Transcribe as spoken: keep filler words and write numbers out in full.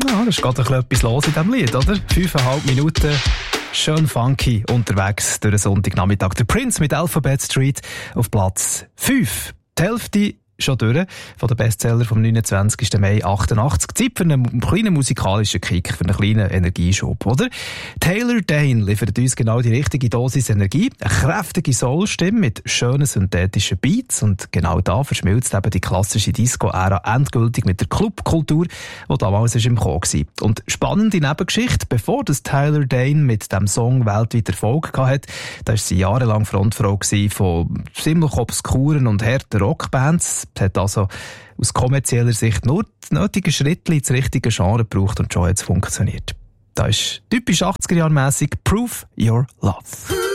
Ja, da ist gerade etwas los in diesem Lied, oder? Fünfeinhalb Minuten, schön funky unterwegs durch den Sonntagnachmittag. Der Prince mit Alphabet Street auf Platz fünf. Die Hälfte schon durch von der Bestseller vom neunundzwanzigsten Mai achtundachtzig. Zeit für einen kleinen musikalischen Kick, für einen kleinen Energieschub, oder? Taylor Dayne liefert uns genau die richtige Dosis Energie, eine kräftige Soul-Stimme mit schönen synthetischen Beats und genau da verschmilzt eben die klassische Disco-Ära endgültig mit der Clubkultur, die damals ist im Kommen war. Und spannende Nebengeschichte, bevor das Taylor Dayne mit dem Song weltweit Erfolg hatte, da war sie jahrelang Frontfrau von ziemlich obskuren und harten Rockbands. Sie hat also aus kommerzieller Sicht nur die nötigen Schritte ins richtige Genre gebraucht und schon hat es funktioniert. Das ist typisch achtziger-Jahr-mässig Prove Your Love.